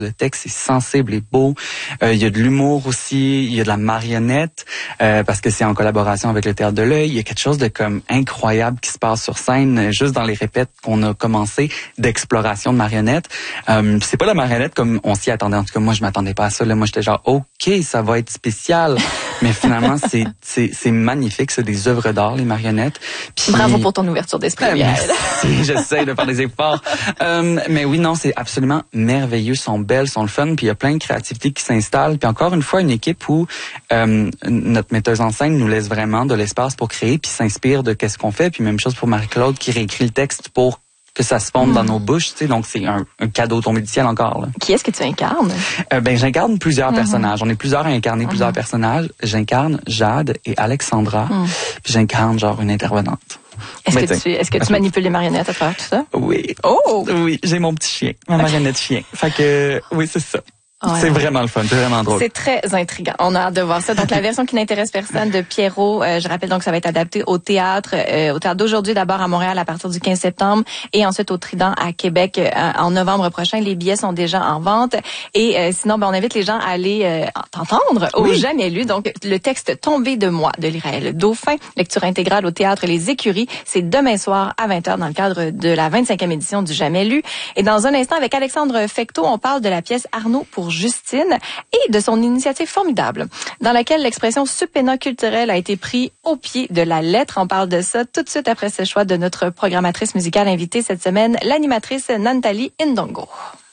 Le texte est sensible et beau. Il y a de l'humour aussi. Il y a de la marionnette parce que c'est en collaboration avec le Théâtre de l'Œil. Il y a quelque chose de comme incroyable qui se passe sur scène, juste dans les répètes qu'on a commencé d'exploration de marionnettes. C'est pas la marionnette comme on s'y attendait. En tout cas, moi, je m'attendais pas à ça. Là, moi, j'étais genre, OK, ça va être spécial. Mais finalement, c'est magnifique. C'est des œuvres d'art, les marionnettes. Puis, bravo pour ton ouverture d'esprit, Mihaël. Merci, j'essaie de faire des efforts. Mais oui, non, c'est absolument merveilleux. Sont belles, sont le fun. Puis il y a plein de créativité qui s'installe. Puis encore une fois, une équipe où notre metteuse en scène nous laisse vraiment de l'espace pour créer puis s'inspire de qu'est-ce qu'on fait. Puis même chose pour Marie-Claude qui réécrit le texte pour que ça se fonde dans nos bouches, tu sais, donc c'est un cadeau tombé du ciel encore. Là. Qui est-ce que tu incarnes? J'incarne plusieurs personnages. On est plusieurs à incarner plusieurs personnages. J'incarne Jade et Alexandra, puis j'incarne genre une intervenante. Est-ce que tu manipules les marionnettes à travers tout ça? Oui. Oh! Oui, j'ai mon petit chien, ma marionnette chien. Fait que, oui, c'est ça. Ouais. C'est vraiment le fun, c'est vraiment drôle. C'est très intriguant. On a hâte de voir ça. Donc, la version qui n'intéresse personne de Pierrot, je rappelle donc que ça va être adapté au théâtre d'aujourd'hui d'abord à Montréal à partir du 15 septembre et ensuite au Trident à Québec en novembre prochain. Les billets sont déjà en vente et sinon, on invite les gens à aller t'entendre au Jamais lu. Donc, le texte Tombé de moi de l'Iraël Dauphin, lecture intégrale au théâtre Les Écuries. C'est demain soir à 20h dans le cadre de la 25e édition du Jamais lu. Et dans un instant, avec Alexandre Fecteau, on parle de la pièce Arnaud pour Justine et de son initiative formidable dans laquelle l'expression subpénat culturel a été pris au pied de la lettre. On parle de ça tout de suite après ce choix de notre programmatrice musicale invitée cette semaine, l'animatrice Nantali Ndongo.